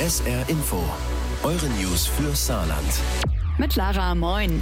SR Info. Eure News für Saarland. Mit Lara, moin.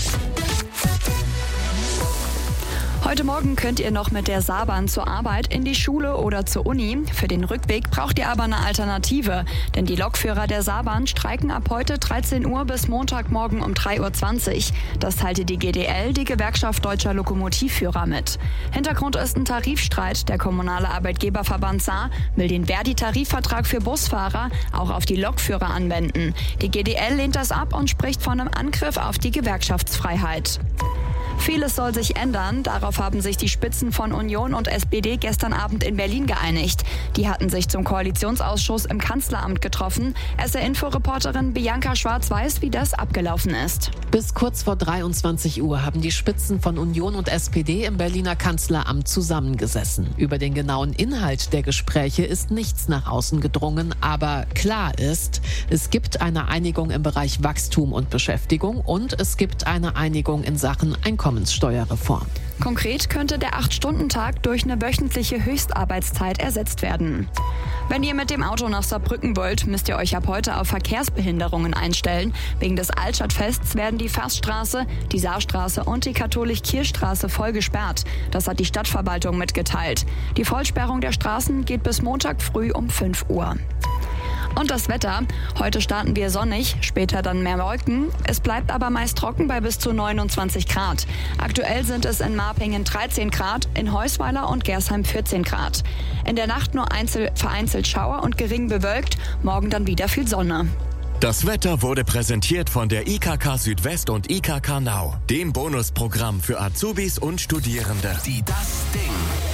Heute Morgen könnt ihr noch mit der Saarbahn zur Arbeit, in die Schule oder zur Uni. Für den Rückweg braucht ihr aber eine Alternative. Denn die Lokführer der Saarbahn streiken ab heute 13 Uhr bis Montagmorgen um 3.20 Uhr. Das teilte die GDL, die Gewerkschaft Deutscher Lokomotivführer, mit. Hintergrund ist ein Tarifstreit. Der kommunale Arbeitgeberverband Saar will den Verdi-Tarifvertrag für Busfahrer auch auf die Lokführer anwenden. Die GDL lehnt das ab und spricht von einem Angriff auf die Gewerkschaftsfreiheit. Vieles soll sich ändern. Darauf haben sich die Spitzen von Union und SPD gestern Abend in Berlin geeinigt. Die hatten sich zum Koalitionsausschuss im Kanzleramt getroffen. SR-Info-Reporterin Bianca Schwarz weiß, wie das abgelaufen ist. Bis kurz vor 23 Uhr haben die Spitzen von Union und SPD im Berliner Kanzleramt zusammengesessen. Über den genauen Inhalt der Gespräche ist nichts nach außen gedrungen. Aber klar ist, es gibt eine Einigung im Bereich Wachstum und Beschäftigung und es gibt eine Einigung in Sachen Einkommenssteuerreform. Konkret könnte der 8-Stunden-Tag durch eine wöchentliche Höchstarbeitszeit ersetzt werden. Wenn ihr mit dem Auto nach Saarbrücken wollt, müsst ihr euch ab heute auf Verkehrsbehinderungen einstellen. Wegen des Altstadtfests werden die Fassstraße, die Saarstraße und die Katholik-Kirchstraße voll gesperrt. Das hat die Stadtverwaltung mitgeteilt. Die Vollsperrung der Straßen geht bis Montag früh um 5 Uhr. Und das Wetter. Heute starten wir sonnig, später dann mehr Wolken. Es bleibt aber meist trocken bei bis zu 29 Grad. Aktuell sind es in Marpingen 13 Grad, in Heusweiler und Gersheim 14 Grad. In der Nacht nur vereinzelt Schauer und gering bewölkt, morgen dann wieder viel Sonne. Das Wetter wurde präsentiert von der IKK Südwest und IKK Now, dem Bonusprogramm für Azubis und Studierende. Die Das Ding.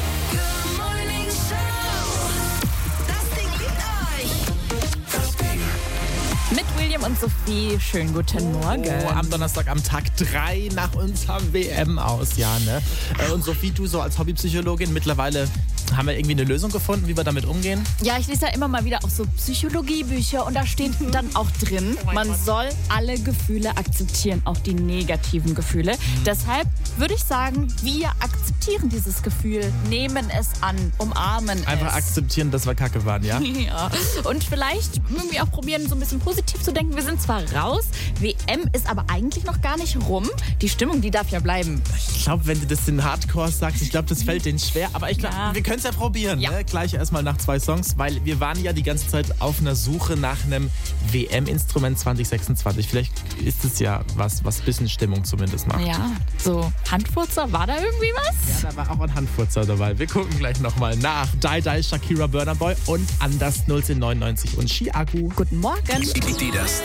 Mit William und Sophie, schönen guten Morgen. Am Donnerstag am Tag 3 nach unserem WM aus, ja, ne? Und Sophie, du so als Hobbypsychologin, mittlerweile haben wir irgendwie eine Lösung gefunden, wie wir damit umgehen? Ja, ich lese ja immer mal wieder auch so Psychologiebücher und da steht dann auch drin, man soll alle Gefühle akzeptieren, auch die negativen Gefühle. Deshalb würde ich sagen, wir akzeptieren dieses Gefühl, nehmen es an, umarmen es. Einfach akzeptieren, dass wir kacke waren, ja? Ja. Und vielleicht irgendwie auch probieren, so ein bisschen positiv zu denken. Wir sind zwar raus, WM ist aber eigentlich noch gar nicht rum. Die Stimmung, die darf ja bleiben. Ich glaube, wenn du das in Hardcore sagst, ich glaube, das fällt denen schwer. Aber ich glaube, wir können es ja probieren. Ja. Ne? Gleich erstmal nach 2 Songs, weil wir waren ja die ganze Zeit auf einer Suche nach einem WM-Instrument 2026. Vielleicht ist es ja was ein bisschen Stimmung zumindest macht. Ja, so Handfurzer, war da irgendwie was? Ja, da war auch ein Handfurzer dabei. Wir gucken gleich nochmal nach. Die, Shakira, Burna Boy und Anders 1999 und Chiago. Guten Morgen. Die Das